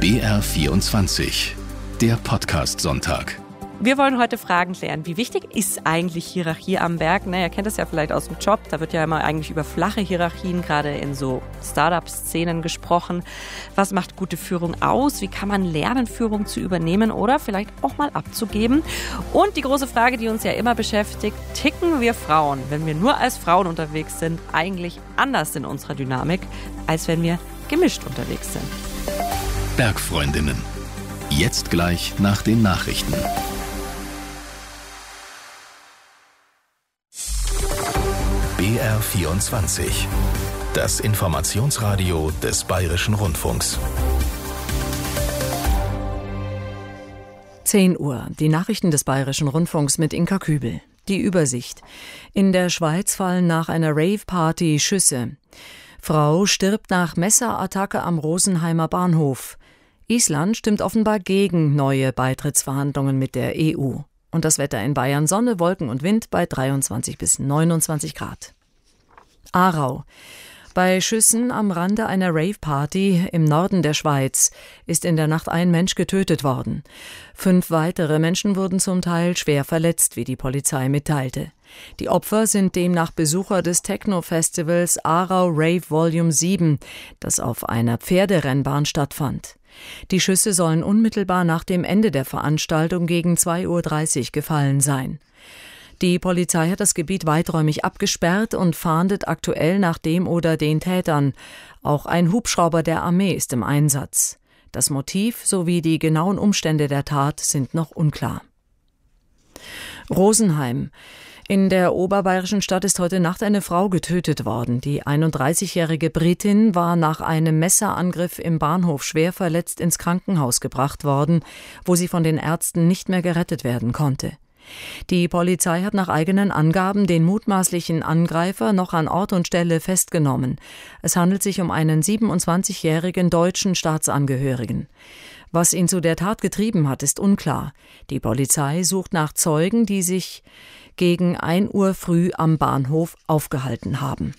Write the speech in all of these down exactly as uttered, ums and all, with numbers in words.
B R vierundzwanzig, der Podcast-Sonntag. Wir wollen heute Fragen klären. Wie wichtig ist eigentlich Hierarchie am Werk? Na, ihr kennt das ja vielleicht aus dem Job. Da wird ja immer eigentlich über flache Hierarchien, gerade in so Startup-Szenen gesprochen. Was macht gute Führung aus? Wie kann man lernen, Führung zu übernehmen oder vielleicht auch mal abzugeben? Und die große Frage, die uns ja immer beschäftigt: Ticken wir Frauen, wenn wir nur als Frauen unterwegs sind, eigentlich anders in unserer Dynamik, als wenn wir gemischt unterwegs sind? Bergfreundinnen. Jetzt gleich nach den Nachrichten. B R vierundzwanzig, das Informationsradio des Bayerischen Rundfunks. zehn Uhr, die Nachrichten des Bayerischen Rundfunks mit Inka Kübel. Die Übersicht. In der Schweiz fallen nach einer Rave-Party Schüsse. Frau stirbt nach Messerattacke am Rosenheimer Bahnhof. Island stimmt offenbar gegen neue Beitrittsverhandlungen mit der E U. Und das Wetter in Bayern: Sonne, Wolken und Wind bei dreiundzwanzig bis neunundzwanzig Grad. Aarau. Bei Schüssen am Rande einer Rave-Party im Norden der Schweiz ist in der Nacht ein Mensch getötet worden. Fünf weitere Menschen wurden zum Teil schwer verletzt, wie die Polizei mitteilte. Die Opfer sind demnach Besucher des Techno-Festivals Aarau Rave Volume sieben, das auf einer Pferderennbahn stattfand. Die Schüsse sollen unmittelbar nach dem Ende der Veranstaltung gegen zwei Uhr dreißig gefallen sein. Die Polizei hat das Gebiet weiträumig abgesperrt und fahndet aktuell nach dem oder den Tätern. Auch ein Hubschrauber der Armee ist im Einsatz. Das Motiv sowie die genauen Umstände der Tat sind noch unklar. Rosenheim. In der oberbayerischen Stadt ist heute Nacht eine Frau getötet worden. Die einunddreißigjährige Britin war nach einem Messerangriff im Bahnhof schwer verletzt ins Krankenhaus gebracht worden, wo sie von den Ärzten nicht mehr gerettet werden konnte. Die Polizei hat nach eigenen Angaben den mutmaßlichen Angreifer noch an Ort und Stelle festgenommen. Es handelt sich um einen siebenundzwanzigjährigen deutschen Staatsangehörigen. Was ihn zu der Tat getrieben hat, ist unklar. Die Polizei sucht nach Zeugen, die sich gegen ein Uhr früh am Bahnhof aufgehalten haben.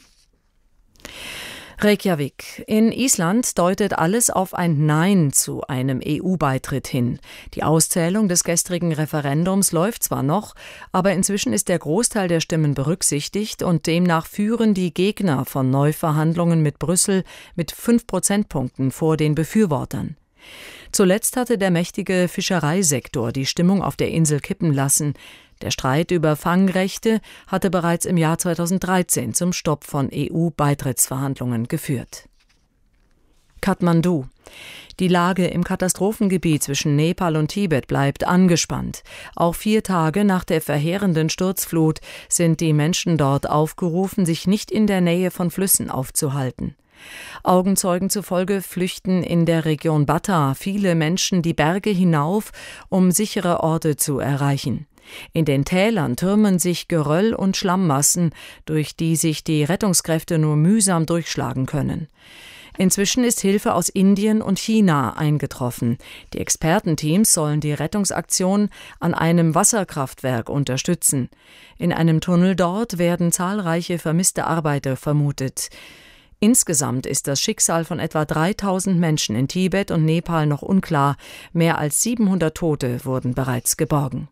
Reykjavik. In Island deutet alles auf ein Nein zu einem E U-Beitritt hin. Die Auszählung des gestrigen Referendums läuft zwar noch, aber inzwischen ist der Großteil der Stimmen berücksichtigt und demnach führen die Gegner von Neuverhandlungen mit Brüssel mit fünf Prozentpunkten vor den Befürwortern. Zuletzt hatte der mächtige Fischereisektor die Stimmung auf der Insel kippen lassen. Der Streit über Fangrechte hatte bereits im Jahr zweitausenddreizehn zum Stopp von E U-Beitrittsverhandlungen geführt. Kathmandu. Die Lage im Katastrophengebiet zwischen Nepal und Tibet bleibt angespannt. Auch vier Tage nach der verheerenden Sturzflut sind die Menschen dort aufgerufen, sich nicht in der Nähe von Flüssen aufzuhalten. Augenzeugen zufolge flüchten in der Region Bata viele Menschen die Berge hinauf, um sichere Orte zu erreichen. In den Tälern türmen sich Geröll und Schlammmassen, durch die sich die Rettungskräfte nur mühsam durchschlagen können. Inzwischen ist Hilfe aus Indien und China eingetroffen. Die Expertenteams sollen die Rettungsaktion an einem Wasserkraftwerk unterstützen. In einem Tunnel dort werden zahlreiche vermisste Arbeiter vermutet. Insgesamt ist das Schicksal von etwa dreitausend Menschen in Tibet und Nepal noch unklar. Mehr als siebenhundert Tote wurden bereits geborgen.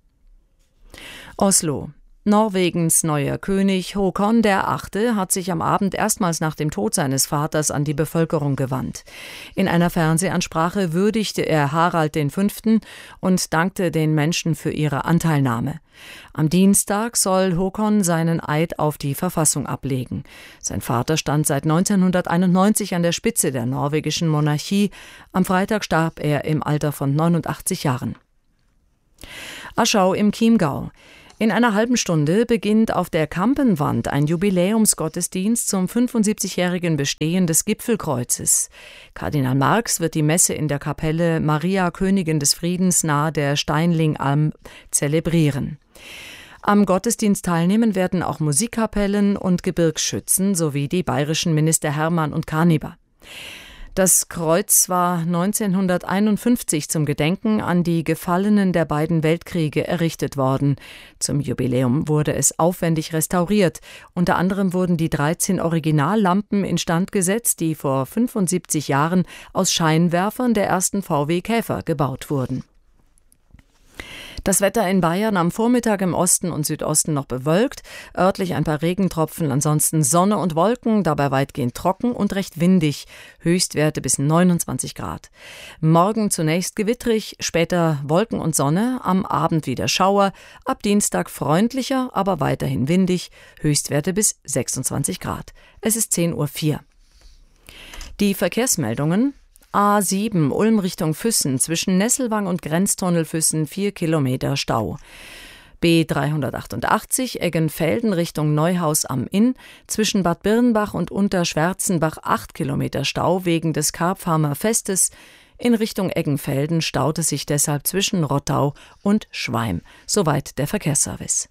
Oslo. Norwegens neuer König Håkon der Achte hat sich am Abend erstmals nach dem Tod seines Vaters an die Bevölkerung gewandt. In einer Fernsehansprache würdigte er Harald den Fünften und dankte den Menschen für ihre Anteilnahme. Am Dienstag soll Håkon seinen Eid auf die Verfassung ablegen. Sein Vater stand seit neunzehnhunderteinundneunzig an der Spitze der norwegischen Monarchie. Am Freitag starb er im Alter von neunundachtzig Jahren. Aschau im Chiemgau. In einer halben Stunde beginnt auf der Kampenwand ein Jubiläumsgottesdienst zum fünfundsiebzigjährigen Bestehen des Gipfelkreuzes. Kardinal Marx wird die Messe in der Kapelle Maria Königin des Friedens nahe der Steinlingalm zelebrieren. Am Gottesdienst teilnehmen werden auch Musikkapellen und Gebirgsschützen sowie die bayerischen Minister Hermann und Karniber. Das Kreuz war neunzehnhunderteinundfünfzig zum Gedenken an die Gefallenen der beiden Weltkriege errichtet worden. Zum Jubiläum wurde es aufwendig restauriert. Unter anderem wurden die dreizehn Originallampen instand gesetzt, die vor fünfundsiebzig Jahren aus Scheinwerfern der ersten V W Käfer gebaut wurden. Das Wetter in Bayern am Vormittag im Osten und Südosten noch bewölkt, örtlich ein paar Regentropfen, ansonsten Sonne und Wolken, dabei weitgehend trocken und recht windig, Höchstwerte bis neunundzwanzig Grad. Morgen zunächst gewittrig, später Wolken und Sonne, am Abend wieder Schauer, ab Dienstag freundlicher, aber weiterhin windig, Höchstwerte bis sechsundzwanzig Grad. Es ist zehn Uhr vier. Die Verkehrsmeldungen: A sieben Ulm Richtung Füssen, zwischen Nesselwang und Grenztunnel Füssen vier Kilometer Stau. B dreihundertachtundachtzig Eggenfelden Richtung Neuhaus am Inn, zwischen Bad Birnbach und Unterschwärzenbach acht Kilometer Stau wegen des Karpfhamer Festes. In Richtung Eggenfelden staute sich deshalb zwischen Rottau und Schweim. Soweit der Verkehrsservice.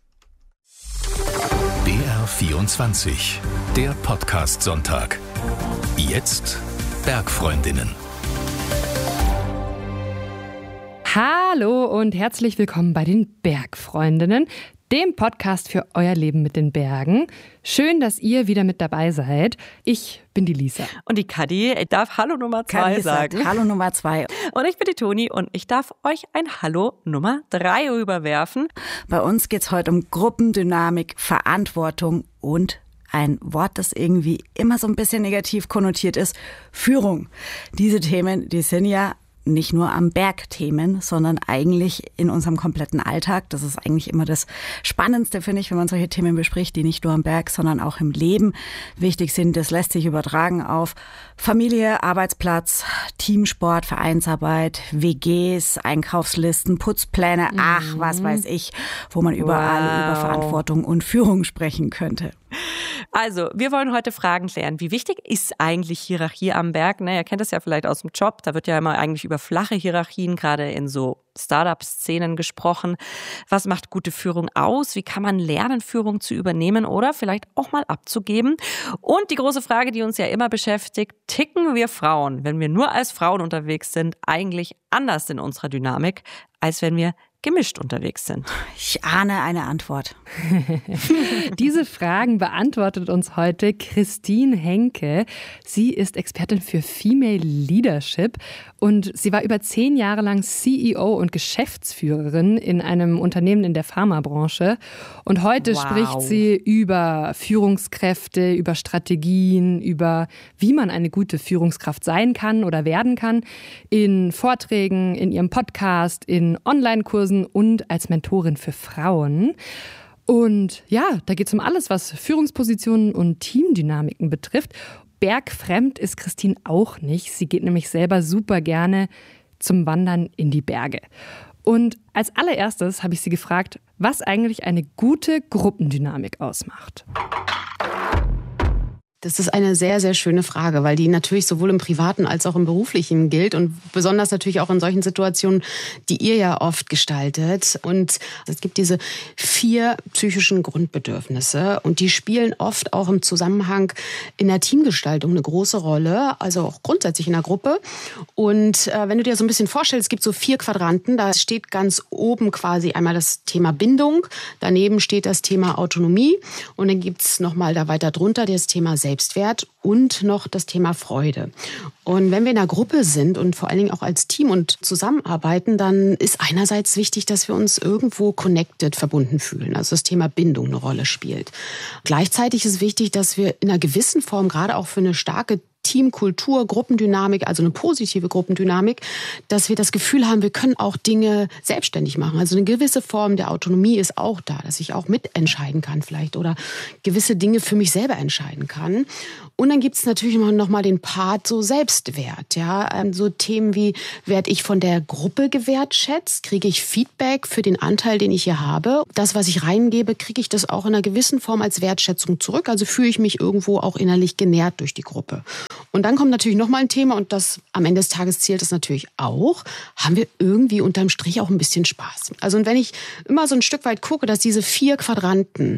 B R vierundzwanzig, der Podcast-Sonntag. Jetzt Bergfreundinnen. Hallo und herzlich willkommen bei den Bergfreundinnen, dem Podcast für euer Leben mit den Bergen. Schön, dass ihr wieder mit dabei seid. Ich bin die Lisa. Und die Kadi, ich darf Hallo Nummer zwei sagen. Hallo Nummer zwei. Und ich bin die Toni und ich darf euch ein Hallo Nummer drei rüberwerfen. Bei uns geht es heute um Gruppendynamik, Verantwortung und ein Wort, das irgendwie immer so ein bisschen negativ konnotiert ist: Führung. Diese Themen, die sind ja nicht nur am Berg Themen, sondern eigentlich in unserem kompletten Alltag. Das ist eigentlich immer das Spannendste, finde ich, wenn man solche Themen bespricht, die nicht nur am Berg, sondern auch im Leben wichtig sind. Das lässt sich übertragen auf Familie, Arbeitsplatz, Teamsport, Vereinsarbeit, W Gs, Einkaufslisten, Putzpläne, mhm. ach, was weiß ich, wo man überall wow. über Verantwortung und Führung sprechen könnte. Also, wir wollen heute Fragen klären. Wie wichtig ist eigentlich Hierarchie am Berg? Ne, ihr kennt das ja vielleicht aus dem Job. Da wird ja immer eigentlich über flache Hierarchien, gerade in so Startup-Szenen gesprochen. Was macht gute Führung aus? Wie kann man lernen, Führung zu übernehmen oder vielleicht auch mal abzugeben? Und die große Frage, die uns ja immer beschäftigt: Ticken wir Frauen, wenn wir nur als Frauen unterwegs sind, eigentlich anders in unserer Dynamik, als wenn wir gemischt unterwegs sind? Ich ahne eine Antwort. Diese Fragen beantwortet uns heute Christine Henke. Sie ist Expertin für Female Leadership und sie war über zehn Jahre lang C E O und Geschäftsführerin in einem Unternehmen in der Pharmabranche. Und heute wow. spricht sie über Führungskräfte, über Strategien, über wie man eine gute Führungskraft sein kann oder werden kann, in Vorträgen, in ihrem Podcast, in Online-Kursen und als Mentorin für Frauen. Und ja, da geht es um alles, was Führungspositionen und Teamdynamiken betrifft. Bergfremd ist Christine auch nicht. Sie geht nämlich selber super gerne zum Wandern in die Berge. Und als allererstes habe ich sie gefragt, was eigentlich eine gute Gruppendynamik ausmacht. Das ist eine sehr, sehr schöne Frage, weil die natürlich sowohl im Privaten als auch im Beruflichen gilt und besonders natürlich auch in solchen Situationen, die ihr ja oft gestaltet. Und es gibt diese vier psychischen Grundbedürfnisse und die spielen oft auch im Zusammenhang in der Teamgestaltung eine große Rolle, also auch grundsätzlich in der Gruppe. Und äh, wenn du dir so ein bisschen vorstellst, es gibt so vier Quadranten, da steht ganz oben quasi einmal das Thema Bindung, daneben steht das Thema Autonomie und dann gibt's nochmal da weiter drunter das Thema Selbstwert. Selbstwert und noch das Thema Freude. Und wenn wir in einer Gruppe sind und vor allen Dingen auch als Team und zusammenarbeiten, dann ist einerseits wichtig, dass wir uns irgendwo connected, verbunden fühlen. Also das Thema Bindung eine Rolle spielt. Gleichzeitig ist wichtig, dass wir in einer gewissen Form, gerade auch für eine starke Teamkultur, Gruppendynamik, also eine positive Gruppendynamik, dass wir das Gefühl haben, wir können auch Dinge selbstständig machen. Also eine gewisse Form der Autonomie ist auch da, dass ich auch mitentscheiden kann vielleicht oder gewisse Dinge für mich selber entscheiden kann. Und dann gibt es natürlich noch mal den Part so Selbstwert, ja, so Themen wie, werde ich von der Gruppe gewertschätzt, kriege ich Feedback für den Anteil, den ich hier habe. Das, was ich reingebe, kriege ich das auch in einer gewissen Form als Wertschätzung zurück. Also fühle ich mich irgendwo auch innerlich genährt durch die Gruppe. Und dann kommt natürlich noch mal ein Thema und das am Ende des Tages zählt es natürlich auch, haben wir irgendwie unterm Strich auch ein bisschen Spaß. Also und wenn ich immer so ein Stück weit gucke, dass diese vier Quadranten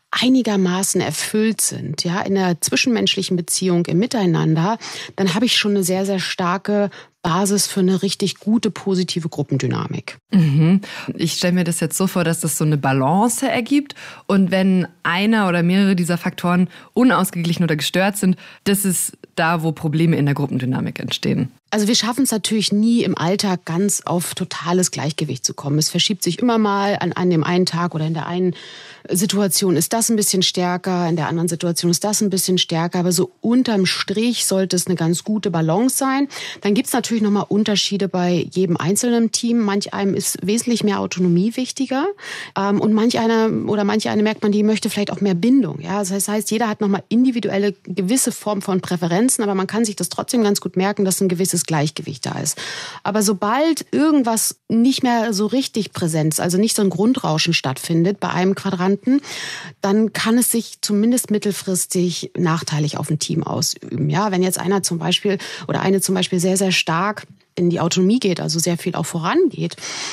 einigermaßen erfüllt sind, ja, in der zwischenmenschlichen Beziehung, im Miteinander, dann habe ich schon eine sehr, sehr starke Basis für eine richtig gute, positive Gruppendynamik. Mhm. Ich stelle mir das jetzt so vor, dass das so eine Balance ergibt und wenn einer oder mehrere dieser Faktoren unausgeglichen oder gestört sind, das ist da, wo Probleme in der Gruppendynamik entstehen. Also wir schaffen es natürlich nie im Alltag ganz auf totales Gleichgewicht zu kommen. Es verschiebt sich immer mal an, an dem einen Tag oder in der einen Situation ist das ein bisschen stärker, in der anderen Situation ist das ein bisschen stärker. Aber so unterm Strich sollte es eine ganz gute Balance sein. Dann gibt es natürlich nochmal Unterschiede bei jedem einzelnen Team. Manch einem ist wesentlich mehr Autonomie wichtiger ähm, und manch einer oder manch eine merkt man, die möchte vielleicht auch mehr Bindung. Ja, das heißt, jeder hat nochmal individuelle gewisse Form von Präferenzen, aber man kann sich das trotzdem ganz gut merken, dass ein gewisses Gleichgewicht da ist. Aber sobald irgendwas nicht mehr so richtig präsent ist, also nicht so ein Grundrauschen stattfindet bei einem Quadranten, dann kann es sich zumindest mittelfristig nachteilig auf ein Team ausüben. Ja, wenn jetzt einer zum Beispiel oder eine zum Beispiel sehr, sehr stark in die Autonomie geht, also sehr viel auch vorangeht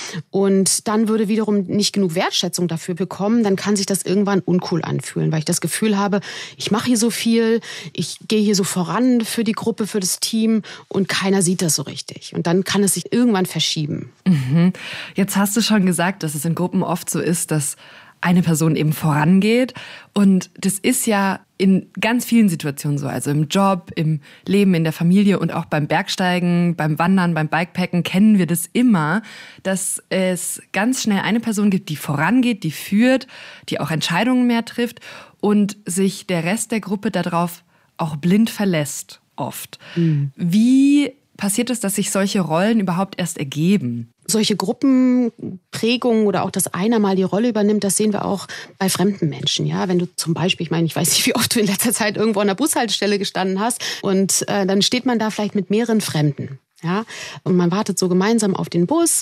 und dann würde wiederum nicht genug Wertschätzung dafür bekommen, dann kann sich das irgendwann uncool anfühlen, weil ich das Gefühl habe, ich mache hier so viel, ich gehe hier so voran für die Gruppe, für das Team und keiner sieht das so richtig. Und dann kann es sich irgendwann verschieben. Mhm. Jetzt hast du schon gesagt, dass es in Gruppen oft so ist, dass eine Person eben vorangeht. Und das ist ja in ganz vielen Situationen so. Also im Job, im Leben, in der Familie und auch beim Bergsteigen, beim Wandern, beim Bikepacken kennen wir das immer, dass es ganz schnell eine Person gibt, die vorangeht, die führt, die auch Entscheidungen mehr trifft und sich der Rest der Gruppe darauf auch blind verlässt, oft. Mhm. Wie passiert es, dass sich solche Rollen überhaupt erst ergeben? Solche Gruppenprägungen oder auch, dass einer mal die Rolle übernimmt, das sehen wir auch bei fremden Menschen. Ja, wenn du zum Beispiel, ich meine, ich weiß nicht, wie oft du in letzter Zeit irgendwo an der Bushaltestelle gestanden hast und äh, dann steht man da vielleicht mit mehreren Fremden. Ja, und man wartet so gemeinsam auf den Bus.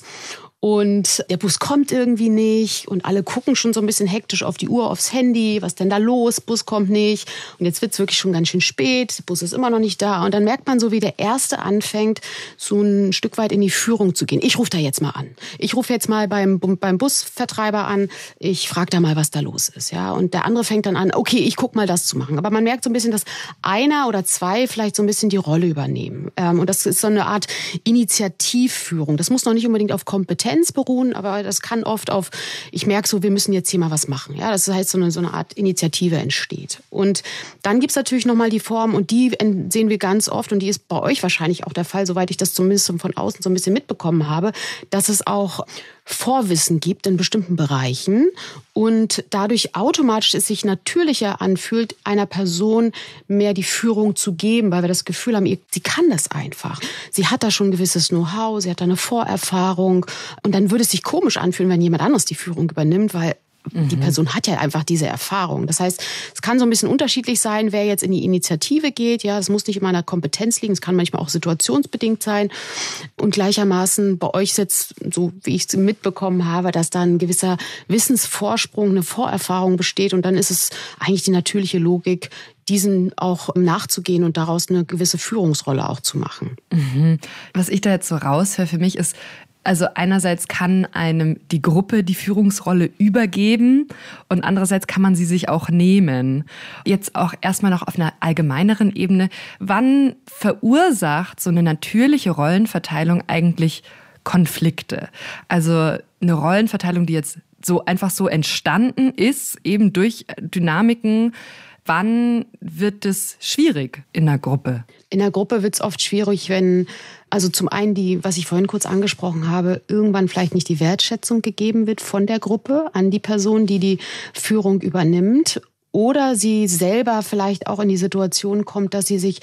Und der Bus kommt irgendwie nicht und alle gucken schon so ein bisschen hektisch auf die Uhr, aufs Handy. Was denn da los? Bus kommt nicht. Und jetzt wird's wirklich schon ganz schön spät. Der Bus ist immer noch nicht da. Und dann merkt man so, wie der Erste anfängt, so ein Stück weit in die Führung zu gehen. Ich rufe da jetzt mal an. Ich rufe jetzt mal beim, beim Busvertreiber an. Ich frage da mal, was da los ist. Ja, und der andere fängt dann an, okay, ich guck mal, das zu machen. Aber man merkt so ein bisschen, dass einer oder zwei vielleicht so ein bisschen die Rolle übernehmen. Und das ist so eine Art Initiativführung. Das muss noch nicht unbedingt auf Kompetenz beruhen, aber das kann oft auf, ich merke so, wir müssen jetzt hier mal was machen. Ja, das heißt, so eine, so eine Art Initiative entsteht. Und dann gibt's natürlich nochmal die Form, und die sehen wir ganz oft, und die ist bei euch wahrscheinlich auch der Fall, soweit ich das zumindest von außen so ein bisschen mitbekommen habe, dass es auch Vorwissen gibt in bestimmten Bereichen und dadurch automatisch es sich natürlicher anfühlt, einer Person mehr die Führung zu geben, weil wir das Gefühl haben, sie kann das einfach. Sie hat da schon ein gewisses Know-how, sie hat da eine Vorerfahrung und dann würde es sich komisch anfühlen, wenn jemand anderes die Führung übernimmt, weil die Person hat ja einfach diese Erfahrung. Das heißt, es kann so ein bisschen unterschiedlich sein, wer jetzt in die Initiative geht. Ja, es muss nicht immer an der Kompetenz liegen. Es kann manchmal auch situationsbedingt sein. Und gleichermaßen bei euch jetzt, so wie ich es mitbekommen habe, dass da ein gewisser Wissensvorsprung, eine Vorerfahrung besteht. Und dann ist es eigentlich die natürliche Logik, diesen auch nachzugehen und daraus eine gewisse Führungsrolle auch zu machen. Mhm. Was ich da jetzt so raushöre für mich ist, also einerseits kann einem die Gruppe die Führungsrolle übergeben und andererseits kann man sie sich auch nehmen. Jetzt auch erstmal noch auf einer allgemeineren Ebene. Wann verursacht so eine natürliche Rollenverteilung eigentlich Konflikte? Also eine Rollenverteilung, die jetzt so einfach so entstanden ist, eben durch Dynamiken. Wann wird es schwierig in der Gruppe? In der Gruppe wird es oft schwierig, wenn, also zum einen die, was ich vorhin kurz angesprochen habe, irgendwann vielleicht nicht die Wertschätzung gegeben wird von der Gruppe an die Person, die die Führung übernimmt. Oder sie selber vielleicht auch in die Situation kommt, dass sie sich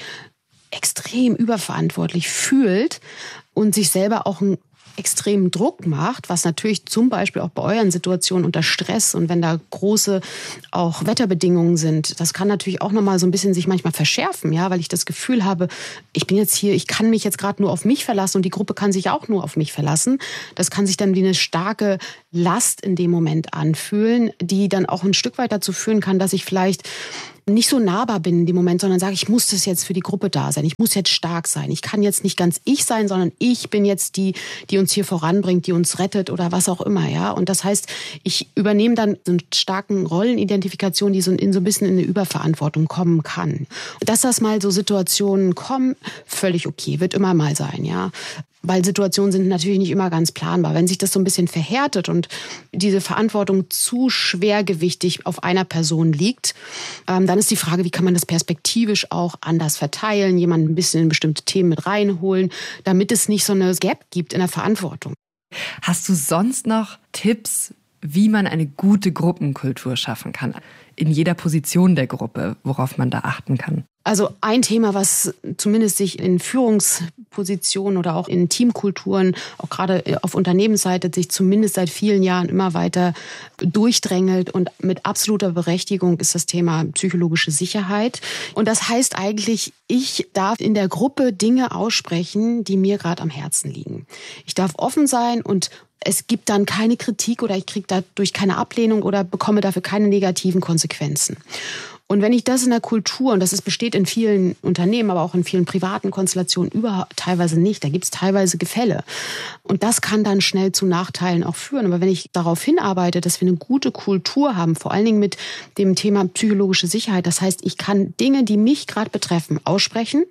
extrem überverantwortlich fühlt und sich selber auch ein extremen Druck macht, was natürlich zum Beispiel auch bei euren Situationen unter Stress und wenn da große auch Wetterbedingungen sind, das kann natürlich auch nochmal so ein bisschen sich manchmal verschärfen, ja, weil ich das Gefühl habe, ich bin jetzt hier, ich kann mich jetzt gerade nur auf mich verlassen und die Gruppe kann sich auch nur auf mich verlassen. Das kann sich dann wie eine starke Last in dem Moment anfühlen, die dann auch ein Stück weit dazu führen kann, dass ich vielleicht nicht so nahbar bin in dem Moment, sondern sage, ich muss das jetzt für die Gruppe da sein. Ich muss jetzt stark sein. Ich kann jetzt nicht ganz ich sein, sondern ich bin jetzt die, die uns hier voranbringt, die uns rettet oder was auch immer, ja. Und das heißt, ich übernehme dann so eine starken Rollenidentifikation, die so in so ein bisschen in eine Überverantwortung kommen kann. Dass das mal so Situationen kommen, völlig okay, wird immer mal sein, ja. Weil Situationen sind natürlich nicht immer ganz planbar. Wenn sich das so ein bisschen verhärtet und diese Verantwortung zu schwergewichtig auf einer Person liegt, ähm, dann ist die Frage, wie kann man das perspektivisch auch anders verteilen, jemanden ein bisschen in bestimmte Themen mit reinholen, damit es nicht so eine Gap gibt in der Verantwortung. Hast du sonst noch Tipps, wie man eine gute Gruppenkultur schaffen kann? In jeder Position der Gruppe, worauf man da achten kann? Also ein Thema, was zumindest sich in Führungspositionen oder auch in Teamkulturen, auch gerade auf Unternehmensseite, sich zumindest seit vielen Jahren immer weiter durchdrängelt und mit absoluter Berechtigung ist das Thema psychologische Sicherheit. Und das heißt eigentlich, ich darf in der Gruppe Dinge aussprechen, die mir gerade am Herzen liegen. Ich darf offen sein und es gibt dann keine Kritik oder ich kriege dadurch keine Ablehnung oder bekomme dafür keine negativen Konsequenzen. Und wenn ich das in der Kultur, und das ist, besteht in vielen Unternehmen, aber auch in vielen privaten Konstellationen überhaupt teilweise nicht, da gibt es teilweise Gefälle. Und das kann dann schnell zu Nachteilen auch führen. Aber wenn ich darauf hinarbeite, dass wir eine gute Kultur haben, vor allen Dingen mit dem Thema psychologische Sicherheit, das heißt, ich kann Dinge, die mich gerade betreffen, aussprechen,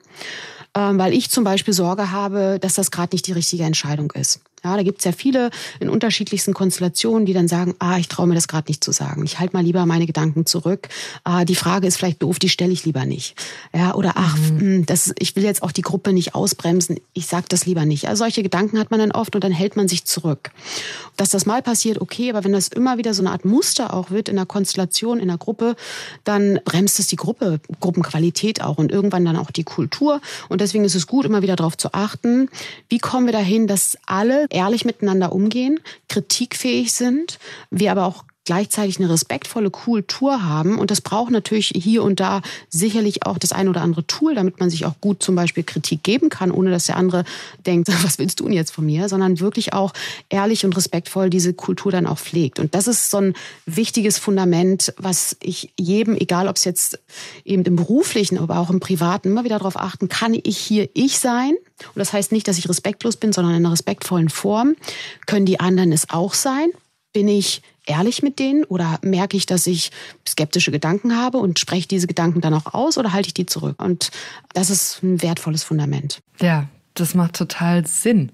weil ich zum Beispiel Sorge habe, dass das gerade nicht die richtige Entscheidung ist. Ja, da gibt es ja viele in unterschiedlichsten Konstellationen, die dann sagen, ah, ich traue mir das gerade nicht zu sagen. Ich halte mal lieber meine Gedanken zurück. Ah, die Frage ist vielleicht doof, die stelle ich lieber nicht. Ja, oder ach, mhm. das, ich will jetzt auch die Gruppe nicht ausbremsen. Ich sage das lieber nicht. Also solche Gedanken hat man dann oft und dann hält man sich zurück. Dass das mal passiert, okay, aber wenn das immer wieder so eine Art Muster auch wird in der Konstellation, in der Gruppe, dann bremst es die Gruppe, Gruppenqualität auch und irgendwann dann auch die Kultur. Und deswegen ist es gut, immer wieder darauf zu achten, wie kommen wir dahin, dass alle ehrlich miteinander umgehen, kritikfähig sind, wir aber auch gleichzeitig eine respektvolle Kultur haben. Und das braucht natürlich hier und da sicherlich auch das ein oder andere Tool, damit man sich auch gut zum Beispiel Kritik geben kann, ohne dass der andere denkt, was willst du denn jetzt von mir? Sondern wirklich auch ehrlich und respektvoll diese Kultur dann auch pflegt. Und das ist so ein wichtiges Fundament, was ich jedem, egal ob es jetzt eben im Beruflichen, aber auch im Privaten, immer wieder darauf achten, kann ich hier ich sein? Und das heißt nicht, dass ich respektlos bin, sondern in einer respektvollen Form. Können die anderen es auch sein? Bin ich ehrlich mit denen oder merke ich, dass ich skeptische Gedanken habe und spreche diese Gedanken dann auch aus oder halte ich die zurück? Und das ist ein wertvolles Fundament. Ja, das macht total Sinn.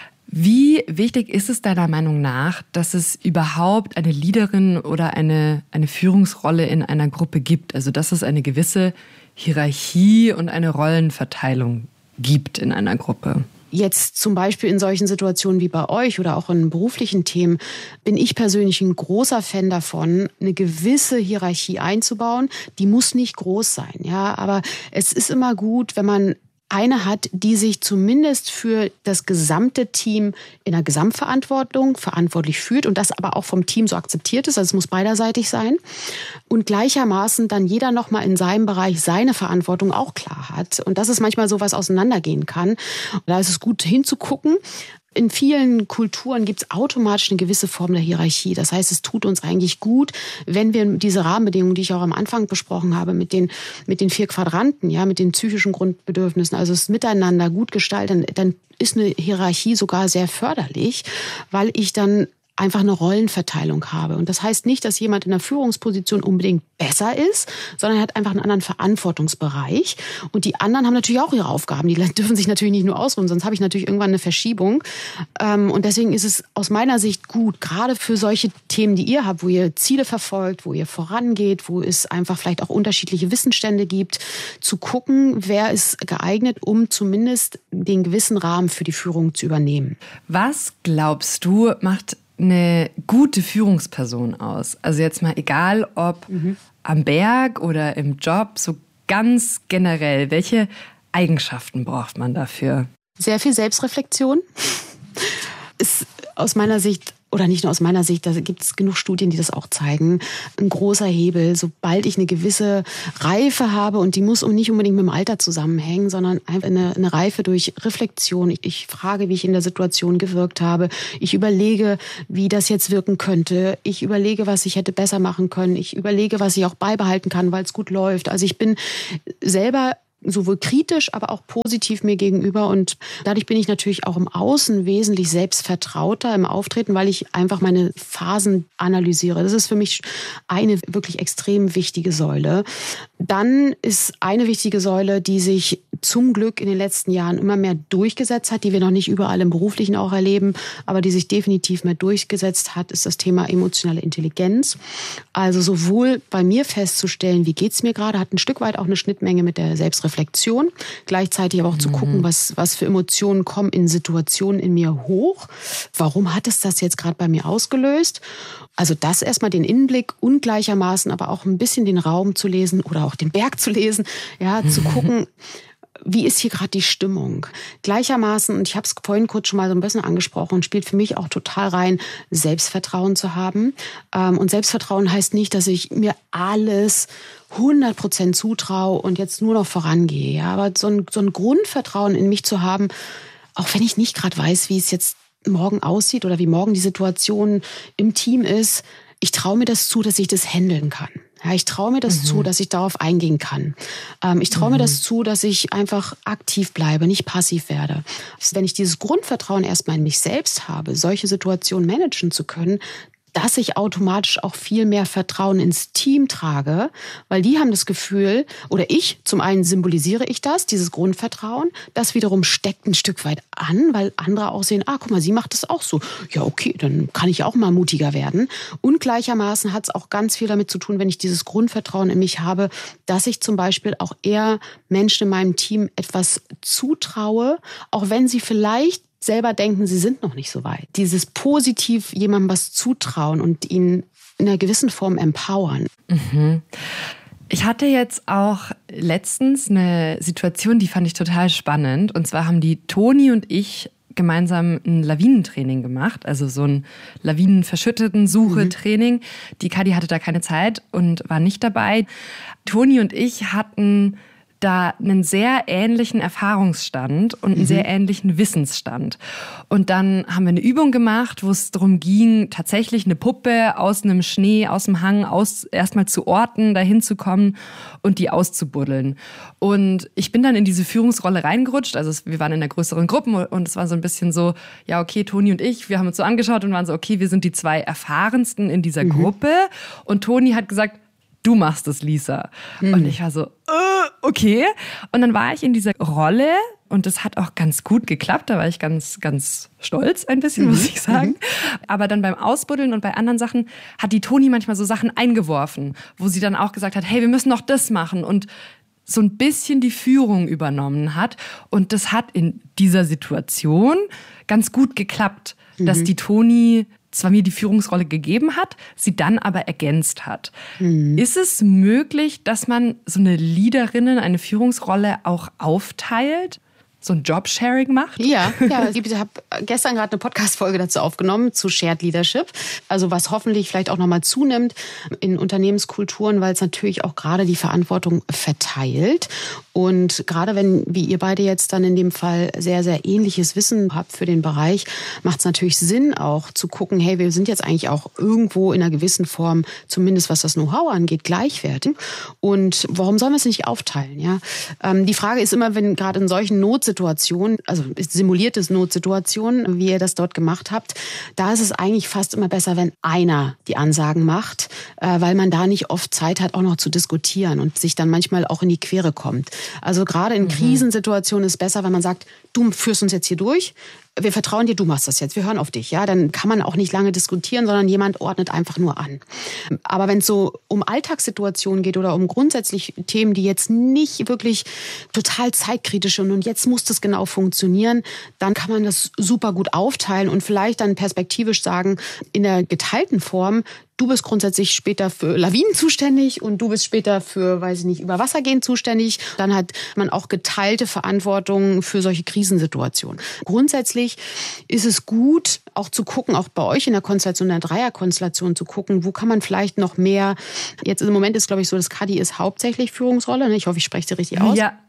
Wie wichtig ist es deiner Meinung nach, dass es überhaupt eine Leaderin oder eine, eine Führungsrolle in einer Gruppe gibt? Also dass es eine gewisse Hierarchie und eine Rollenverteilung gibt in einer Gruppe? Jetzt zum Beispiel in solchen Situationen wie bei euch oder auch in beruflichen Themen bin ich persönlich ein großer Fan davon, eine gewisse Hierarchie einzubauen. Die muss nicht groß sein, ja, aber es ist immer gut, wenn man eine hat, die sich zumindest für das gesamte Team in der Gesamtverantwortung verantwortlich fühlt und das aber auch vom Team so akzeptiert ist. Also es muss beiderseitig sein. Und gleichermaßen dann jeder nochmal in seinem Bereich seine Verantwortung auch klar hat. Und dass es manchmal so was auseinandergehen kann. Da ist es gut hinzugucken. In vielen Kulturen gibt es automatisch eine gewisse Form der Hierarchie. Das heißt, es tut uns eigentlich gut, wenn wir diese Rahmenbedingungen, die ich auch am Anfang besprochen habe, mit den, mit den vier Quadranten, ja, mit den psychischen Grundbedürfnissen, also das Miteinander gut gestalten, dann ist eine Hierarchie sogar sehr förderlich, weil ich dann einfach eine Rollenverteilung habe. Und das heißt nicht, dass jemand in der Führungsposition unbedingt besser ist, sondern er hat einfach einen anderen Verantwortungsbereich. Und die anderen haben natürlich auch ihre Aufgaben. Die dürfen sich natürlich nicht nur ausruhen, sonst habe ich natürlich irgendwann eine Verschiebung. Und deswegen ist es aus meiner Sicht gut, gerade für solche Themen, die ihr habt, wo ihr Ziele verfolgt, wo ihr vorangeht, wo es einfach vielleicht auch unterschiedliche Wissensstände gibt, zu gucken, wer ist geeignet, um zumindest den gewissen Rahmen für die Führung zu übernehmen. Was glaubst du, macht eine gute Führungsperson aus? Also jetzt mal egal, ob mhm. am Berg oder im Job, so ganz generell. Welche Eigenschaften braucht man dafür? Sehr viel Selbstreflexion ist aus meiner Sicht, oder nicht nur aus meiner Sicht, da gibt es genug Studien, die das auch zeigen, ein großer Hebel. Sobald ich eine gewisse Reife habe, und die muss nicht unbedingt mit dem Alter zusammenhängen, sondern einfach eine, eine Reife durch Reflexion. Ich, ich frage, wie ich in der Situation gewirkt habe. Ich überlege, wie das jetzt wirken könnte. Ich überlege, was ich hätte besser machen können. Ich überlege, was ich auch beibehalten kann, weil es gut läuft. Also ich bin selber sowohl kritisch, aber auch positiv mir gegenüber. Und dadurch bin ich natürlich auch im Außen wesentlich selbstvertrauter im Auftreten, weil ich einfach meine Phasen analysiere. Das ist für mich eine wirklich extrem wichtige Säule. Dann ist eine wichtige Säule, die sich zum Glück in den letzten Jahren immer mehr durchgesetzt hat, die wir noch nicht überall im Beruflichen auch erleben, aber die sich definitiv mehr durchgesetzt hat, ist das Thema emotionale Intelligenz. Also sowohl bei mir festzustellen, wie geht's mir gerade, hat ein Stück weit auch eine Schnittmenge mit der Selbstreflexion, gleichzeitig aber auch mhm. zu gucken, was, was für Emotionen kommen in Situationen in mir hoch. Warum hat es das jetzt gerade bei mir ausgelöst? Also das erstmal den Innenblick und gleichermaßen aber auch ein bisschen den Raum zu lesen oder auch den Berg zu lesen, ja, zu gucken, wie ist hier gerade die Stimmung? Gleichermaßen, und ich habe es vorhin kurz schon mal so ein bisschen angesprochen, spielt für mich auch total rein, Selbstvertrauen zu haben. Und Selbstvertrauen heißt nicht, dass ich mir alles hundert Prozent zutraue und jetzt nur noch vorangehe. Ja, aber so ein, so ein Grundvertrauen in mich zu haben, auch wenn ich nicht gerade weiß, wie es jetzt morgen aussieht oder wie morgen die Situation im Team ist, ich traue mir das zu, dass ich das handeln kann. Ja, ich traue mir das mhm. zu, dass ich darauf eingehen kann. Ähm, ich traue mhm. mir das zu, dass ich einfach aktiv bleibe, nicht passiv werde. Wenn ich dieses Grundvertrauen erstmal in mich selbst habe, solche Situationen managen zu können, dass ich automatisch auch viel mehr Vertrauen ins Team trage, weil die haben das Gefühl, oder ich, zum einen symbolisiere ich das, dieses Grundvertrauen, das wiederum steckt ein Stück weit an, weil andere auch sehen, ah, guck mal, sie macht das auch so. Ja, okay, dann kann ich auch mal mutiger werden. Und gleichermaßen hat es auch ganz viel damit zu tun, wenn ich dieses Grundvertrauen in mich habe, dass ich zum Beispiel auch eher Menschen in meinem Team etwas zutraue, auch wenn sie vielleicht selber denken, sie sind noch nicht so weit. Dieses positiv jemandem was zutrauen und ihn in einer gewissen Form empowern. Mhm. Ich hatte jetzt auch letztens eine Situation, die fand ich total spannend. Und zwar haben die Toni und ich gemeinsam ein Lawinentraining gemacht, also so ein Lawinenverschütteten-Suche-Training. Mhm. Die Kadi hatte da keine Zeit und war nicht dabei. Toni und ich hatten da einen sehr ähnlichen Erfahrungsstand und einen mhm. sehr ähnlichen Wissensstand. Und dann haben wir eine Übung gemacht, wo es darum ging, tatsächlich eine Puppe aus einem Schnee, aus dem Hang aus erstmal zu orten, dahin zu kommen und die auszubuddeln. Und ich bin dann in diese Führungsrolle reingerutscht. Also wir waren in einer größeren Gruppe und es war so ein bisschen so, ja okay, Toni und ich, wir haben uns so angeschaut und waren so, okay, wir sind die zwei Erfahrensten in dieser mhm. Gruppe. Und Toni hat gesagt, du machst es, Lisa. Mhm. Und ich war so, äh, okay. Und dann war ich in dieser Rolle und das hat auch ganz gut geklappt. Da war ich ganz, ganz stolz ein bisschen, mhm. muss ich sagen. Mhm. Aber dann beim Ausbuddeln und bei anderen Sachen hat die Toni manchmal so Sachen eingeworfen, wo sie dann auch gesagt hat, hey, wir müssen noch das machen und so ein bisschen die Führung übernommen hat. Und das hat in dieser Situation ganz gut geklappt, mhm. dass die Toni zwar mir die Führungsrolle gegeben hat, sie dann aber ergänzt hat. Mhm. Ist es möglich, dass man so eine Leaderinnen, eine Führungsrolle auch aufteilt? So ein Jobsharing macht? Ja, ja. Ich habe gestern gerade eine Podcast-Folge dazu aufgenommen, zu Shared Leadership. Also was hoffentlich vielleicht auch nochmal zunimmt in Unternehmenskulturen, weil es natürlich auch gerade die Verantwortung verteilt. Und gerade wenn, wie ihr beide jetzt dann in dem Fall sehr, sehr ähnliches Wissen habt für den Bereich, macht es natürlich Sinn auch zu gucken, hey, wir sind jetzt eigentlich auch irgendwo in einer gewissen Form, zumindest was das Know-how angeht, gleichwertig. Und warum sollen wir es nicht aufteilen? Ja? Ähm, die Frage ist immer, wenn gerade in solchen Notsituationen, also simulierte Notsituationen, wie ihr das dort gemacht habt, da ist es eigentlich fast immer besser, wenn einer die Ansagen macht, äh, weil man da nicht oft Zeit hat, auch noch zu diskutieren und sich dann manchmal auch in die Quere kommt. Also gerade in mhm. Krisensituationen ist es besser, wenn man sagt, du führst uns jetzt hier durch, wir vertrauen dir, du machst das jetzt, wir hören auf dich. Ja, dann kann man auch nicht lange diskutieren, sondern jemand ordnet einfach nur an. Aber wenn es so um Alltagssituationen geht oder um grundsätzlich Themen, die jetzt nicht wirklich total zeitkritisch sind und jetzt muss das genau funktionieren, dann kann man das super gut aufteilen und vielleicht dann perspektivisch sagen, in der geteilten Form, du bist grundsätzlich später für Lawinen zuständig und du bist später für, weiß ich nicht, über Wasser gehen zuständig. Dann hat man auch geteilte Verantwortung für solche Krisensituationen. Grundsätzlich ist es gut, auch zu gucken, auch bei euch in der Konstellation, in der Dreierkonstellation zu gucken, wo kann man vielleicht noch mehr, jetzt im Moment ist glaube ich so, das Kadi ist hauptsächlich Führungsrolle, ich hoffe, ich spreche sie richtig aus. Ja,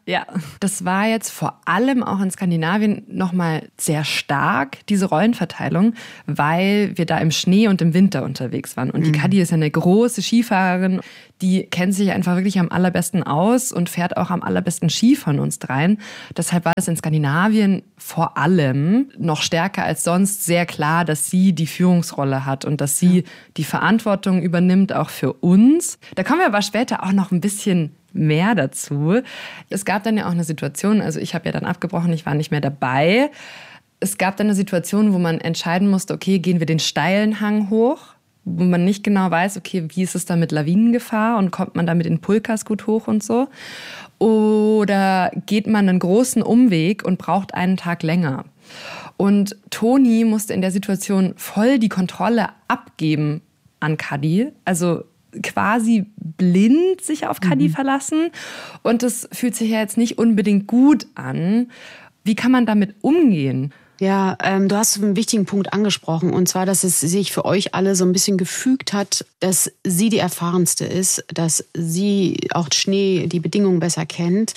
Ja, das war jetzt vor allem auch in Skandinavien nochmal sehr stark, diese Rollenverteilung, weil wir da im Schnee und im Winter unterwegs waren. Und die Kadi ist ja eine große Skifahrerin, die kennt sich einfach wirklich am allerbesten aus und fährt auch am allerbesten Ski von uns dreien. Deshalb war es in Skandinavien vor allem noch stärker als sonst sehr klar, dass sie die Führungsrolle hat und dass sie die Verantwortung übernimmt, auch für uns. Da kommen wir aber später auch noch ein bisschen mehr dazu. Es gab dann ja auch eine Situation, also ich habe ja dann abgebrochen, ich war nicht mehr dabei. Es gab dann eine Situation, wo man entscheiden musste, okay, gehen wir den steilen Hang hoch, wo man nicht genau weiß, okay, wie ist es da mit Lawinengefahr und kommt man da mit den Pulkas gut hoch und so? Oder geht man einen großen Umweg und braucht einen Tag länger? Und Toni musste in der Situation voll die Kontrolle abgeben an Kadi, also quasi blind sich auf Kadi mhm. verlassen. Und das fühlt sich ja jetzt nicht unbedingt gut an. Wie kann man damit umgehen? Ja, ähm, du hast einen wichtigen Punkt angesprochen, und zwar, dass es sich für euch alle so ein bisschen gefügt hat, dass sie die Erfahrenste ist, dass sie auch Schnee, die Bedingungen besser kennt.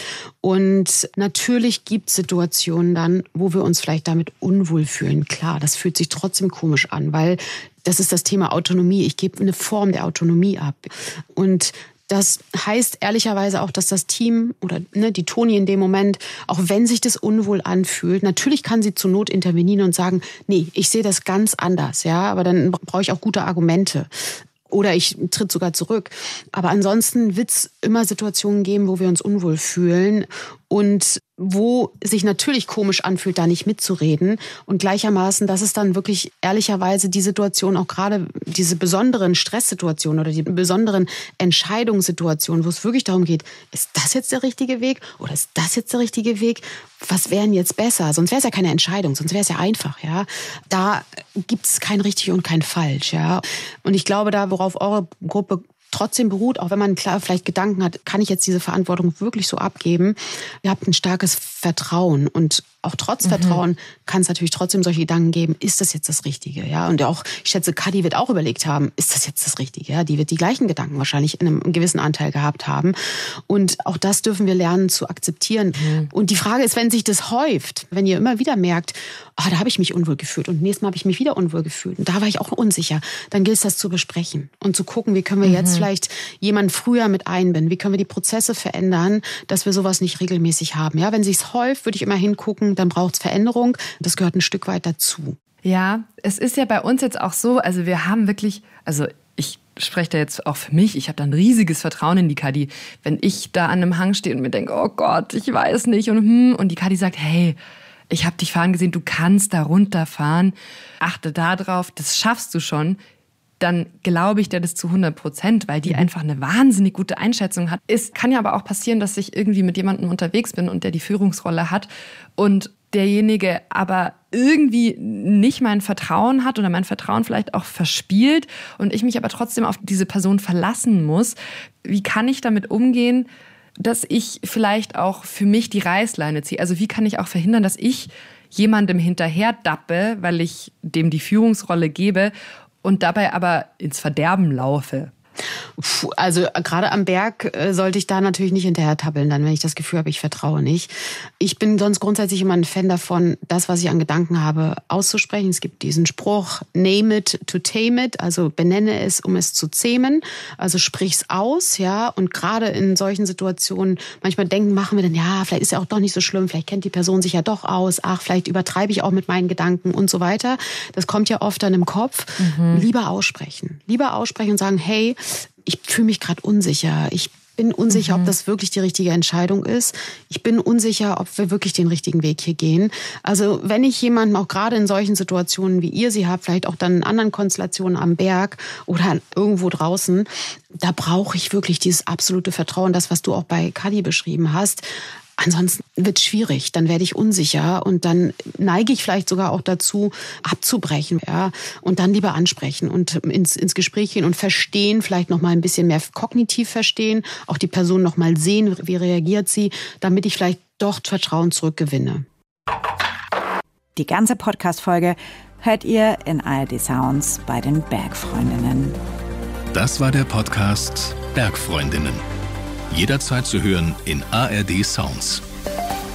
Und natürlich gibt es Situationen dann, wo wir uns vielleicht damit unwohl fühlen. Klar, das fühlt sich trotzdem komisch an, weil das ist das Thema Autonomie. Ich gebe eine Form der Autonomie ab. Und das heißt ehrlicherweise auch, dass das Team oder ne, die Toni in dem Moment, auch wenn sich das unwohl anfühlt, natürlich kann sie zur Not intervenieren und sagen, nee, ich sehe das ganz anders, ja, aber dann brauche ich auch gute Argumente. Oder ich tritt sogar zurück. Aber ansonsten wird es immer Situationen geben, wo wir uns unwohl fühlen und wo sich natürlich komisch anfühlt, da nicht mitzureden. Und gleichermaßen, das ist dann wirklich ehrlicherweise die Situation, auch gerade diese besonderen Stresssituationen oder die besonderen Entscheidungssituationen, wo es wirklich darum geht, ist das jetzt der richtige Weg oder ist das jetzt der richtige Weg? Was wäre denn jetzt besser? Sonst wäre es ja keine Entscheidung, sonst wäre es ja einfach. Ja, da gibt es kein richtig und kein falsch. Ja, und ich glaube, da worauf eure Gruppe trotzdem beruht, auch wenn man klar vielleicht Gedanken hat, kann ich jetzt diese Verantwortung wirklich so abgeben? Ihr habt ein starkes Vertrauen, und auch trotz mhm. Vertrauen kann es natürlich trotzdem solche Gedanken geben, ist das jetzt das Richtige? Ja, und auch, ich schätze, Kadi wird auch überlegt haben, ist das jetzt das Richtige? Ja, die wird die gleichen Gedanken wahrscheinlich in einem gewissen Anteil gehabt haben. Und auch das dürfen wir lernen zu akzeptieren. Mhm. Und die Frage ist, wenn sich das häuft, wenn ihr immer wieder merkt, oh, da habe ich mich unwohl gefühlt und nächstes Mal habe ich mich wieder unwohl gefühlt und da war ich auch unsicher, dann gilt es, das zu besprechen und zu gucken, wie können wir mhm. jetzt vielleicht jemanden früher mit einbinden, wie können wir die Prozesse verändern, dass wir sowas nicht regelmäßig haben. Ja, wenn sich's häuft, würde ich immer hingucken, dann braucht es Veränderung. Das gehört ein Stück weit dazu. Ja, es ist ja bei uns jetzt auch so, also wir haben wirklich, also ich spreche da jetzt auch für mich, ich habe da ein riesiges Vertrauen in die Kadi. Wenn ich da an einem Hang stehe und mir denke, oh Gott, ich weiß nicht und hm, und die Kadi sagt, hey, ich habe dich fahren gesehen, du kannst da runterfahren, achte da drauf, das schaffst du schon, dann glaube ich dir das zu hundert Prozent, weil die mhm. einfach eine wahnsinnig gute Einschätzung hat. Es kann ja aber auch passieren, dass ich irgendwie mit jemandem unterwegs bin und der die Führungsrolle hat und derjenige aber irgendwie nicht mein Vertrauen hat oder mein Vertrauen vielleicht auch verspielt und ich mich aber trotzdem auf diese Person verlassen muss. Wie kann ich damit umgehen, dass ich vielleicht auch für mich die Reißleine ziehe? Also wie kann ich auch verhindern, dass ich jemandem hinterher dappe, weil ich dem die Führungsrolle gebe und dabei aber ins Verderben laufe? Also gerade am Berg sollte ich da natürlich nicht hinterher tappeln, dann, wenn ich das Gefühl habe, ich vertraue nicht. Ich bin sonst grundsätzlich immer ein Fan davon, das, was ich an Gedanken habe, auszusprechen. Es gibt diesen Spruch, name it to tame it, also benenne es, um es zu zähmen. Also sprich's aus, ja. Und gerade in solchen Situationen, manchmal denken, machen wir dann, ja, vielleicht ist ja auch doch nicht so schlimm, vielleicht kennt die Person sich ja doch aus, ach, vielleicht übertreibe ich auch mit meinen Gedanken und so weiter. Das kommt ja oft dann im Kopf. Mhm. Lieber aussprechen. Lieber aussprechen und sagen, hey, ich fühle mich gerade unsicher. Ich bin unsicher, mhm. ob das wirklich die richtige Entscheidung ist. Ich bin unsicher, ob wir wirklich den richtigen Weg hier gehen. Also wenn ich jemanden auch gerade in solchen Situationen, wie ihr sie habt, vielleicht auch dann in anderen Konstellationen am Berg oder irgendwo draußen, da brauche ich wirklich dieses absolute Vertrauen, das, was du auch bei Kadi beschrieben hast. Ansonsten wird es schwierig, dann werde ich unsicher und dann neige ich vielleicht sogar auch dazu, abzubrechen, ja, und dann lieber ansprechen und ins, ins Gespräch gehen und verstehen, vielleicht noch mal ein bisschen mehr kognitiv verstehen, auch die Person noch mal sehen, wie reagiert sie, damit ich vielleicht doch Vertrauen zurückgewinne. Die ganze Podcast-Folge hört ihr in A R D Sounds bei den Bergfreundinnen. Das war der Podcast Bergfreundinnen. Jederzeit zu hören in A R D Sounds.